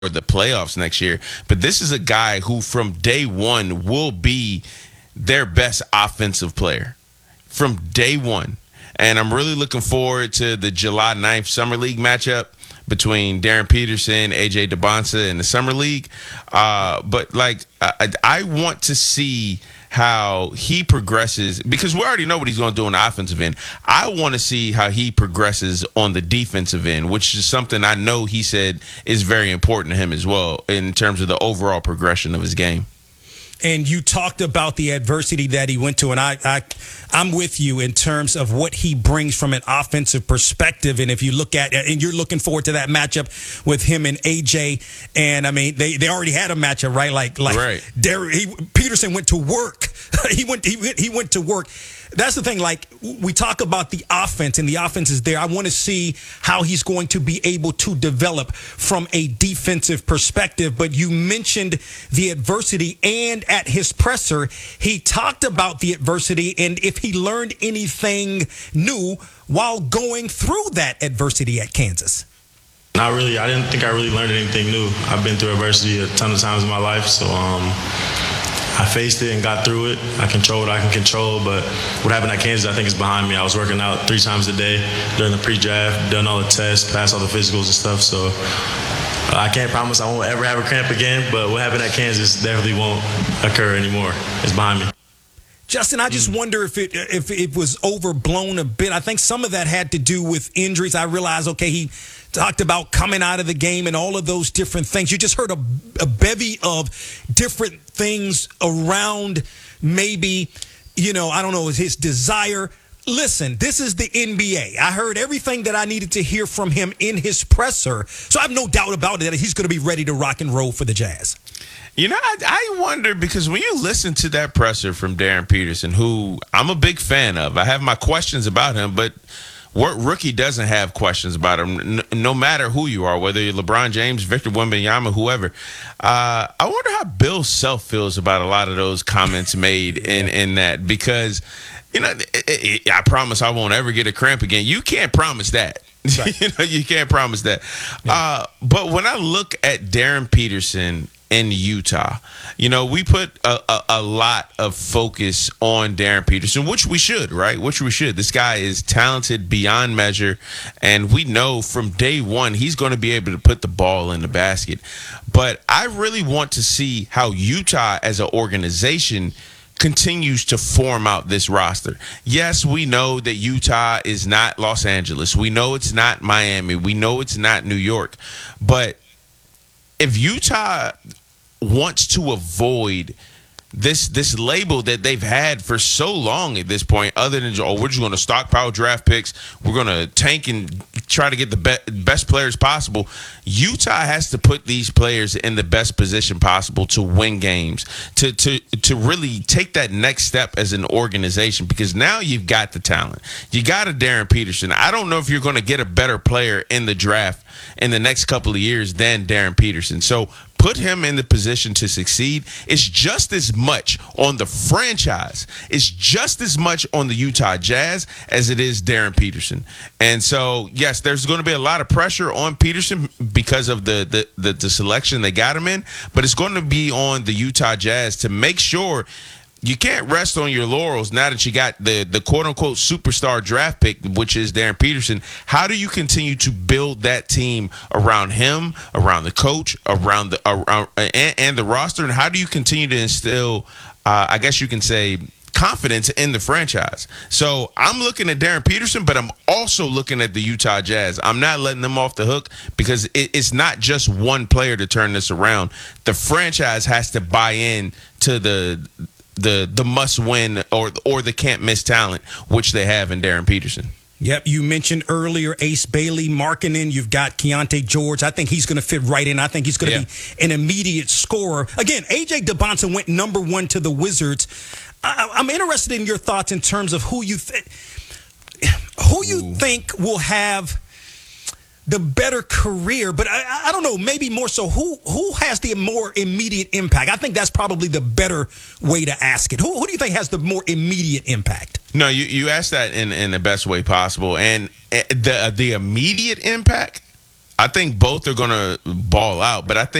or the playoffs next year. But this is a guy who from day one will be their best offensive player from day one. And I'm really looking forward to the July 9th Summer League matchup between Darren Peterson, AJ DeBonsa in the Summer League. But I want to see how he progresses, because we already know what he's going to do on the offensive end. I want to see how he progresses on the defensive end, which is something I know he said is very important to him as well in terms of the overall progression of his game. And you talked about the adversity that he went to, and I'm with you in terms of what he brings from an offensive perspective. And if you look at, and you're looking forward to that matchup with him and AJ, and I mean they already had a matchup, right? Like right. Peterson went to work. he went to work. That's the thing. Like, we talk about the offense, and the offense is there. I want to see how he's going to be able to develop from a defensive perspective. But you mentioned the adversity, and at his presser, he talked about the adversity and if he learned anything new while going through that adversity at Kansas. Not really. I didn't think I really learned anything new. I've been through adversity a ton of times in my life, so I faced it and got through it. I control what I can control, but what happened at Kansas, I think, is behind me. I was working out 3 times a day during the pre-draft, done all the tests, passed all the physicals and stuff, so I can't promise I won't ever have a cramp again, but what happened at Kansas definitely won't occur anymore. It's behind me. Justin, I just wonder if it was overblown a bit. I think some of that had to do with injuries. I realized, okay, he talked about coming out of the game and all of those different things. You just heard a bevy of different things around maybe, I don't know, his desire. Listen, this is the NBA. I heard everything that I needed to hear from him in his presser. So I have no doubt about it that he's going to be ready to rock and roll for the Jazz. I wonder, because when you listen to that presser from Darren Peterson, who I'm a big fan of, I have my questions about him, but what rookie doesn't have questions about him, no matter who you are, whether you're LeBron James, Victor Wembanyama, whoever. I wonder how Bill Self feels about a lot of those comments made in that, because, I promise I won't ever get a cramp again. You can't promise that. Right. You can't promise that. Yeah. But when I look at Darren Peterson in Utah, we put a lot of focus on Darren Peterson, which we should, right? This guy is talented beyond measure, and we know from day one he's going to be able to put the ball in the basket. But I really want to see how Utah as an organization continues to form out this roster. Yes, we know that Utah is not Los Angeles. We know it's not Miami. We know it's not New York. But if Utah wants to avoid this label that they've had for so long at this point, other than, we're just going to stockpile draft picks, we're going to tank and try to get the best players possible, Utah has to put these players in the best position possible to win games, to really take that next step as an organization, because now you've got the talent. You got a Darren Peterson. I don't know if you're going to get a better player in the draft in the next couple of years than Darren Peterson. So put him in the position to succeed. It's just as much on the franchise. It's just as much on the Utah Jazz as it is Darren Peterson. And so, yes, there's going to be a lot of pressure on Peterson because of the selection they got him in, but it's going to be on the Utah Jazz to make sure you can't rest on your laurels now that you got the quote-unquote superstar draft pick, which is Darren Peterson. How do you continue to build that team around him, around the coach, around the roster, and how do you continue to instill, I guess you can say, confidence in the franchise? So I'm looking at Darren Peterson, but I'm also looking at the Utah Jazz. I'm not letting them off the hook, because it's not just one player to turn this around. The franchise has to buy in to the must win or the can't miss talent, which they have in Darren Peterson. Yep, you mentioned earlier Ace Bailey, Markkanen. You've got Keontae George. I think he's going to fit right in. I think he's going to be an immediate scorer. Again, AJ DeBonsa went number 1 to the Wizards. I'm interested in your thoughts in terms of who you think will have the better career, but I don't know, maybe more so who has the more immediate impact? I think that's probably the better way to ask it. Who do you think has the more immediate impact? No, you asked that in the best way possible. And the immediate impact, I think both are going to ball out, but I think